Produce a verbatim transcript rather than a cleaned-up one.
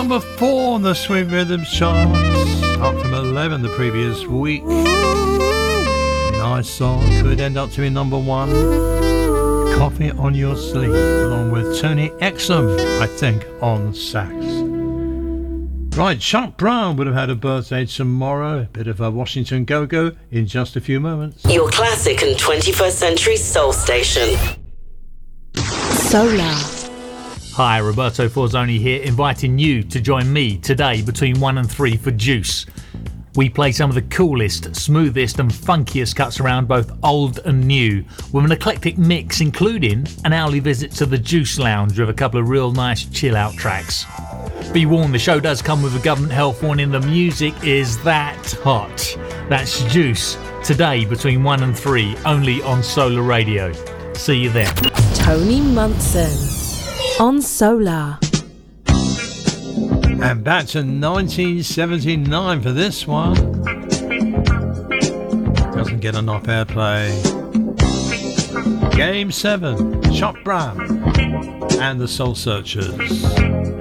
Number four on the Swing Rhythms charts, up from eleven the previous week. Nice song, could end up to be number one. Coffee on Your Sleeve, along with Tony Exum, I think, on sax. Right, Chuck Brown would have had a birthday tomorrow. A bit of a Washington go-go in just a few moments. Your classic and twenty-first century soul station. Solar. Hi, Roberto Forzoni here, inviting you to join me today between one and three for Juice. We play some of the coolest, smoothest and funkiest cuts around, both old and new, with an eclectic mix including an hourly visit to the Juice Lounge with a couple of real nice chill out tracks. Be warned, the show does come with a government health warning. The music is that hot. That's Juice, today between one and three, only on Solar Radio. See you then. Tony Munson on Solar. And back to nineteen seventy-nine for this one. Doesn't get enough airplay. Game seven, Chuck Brown and the Soul Searchers.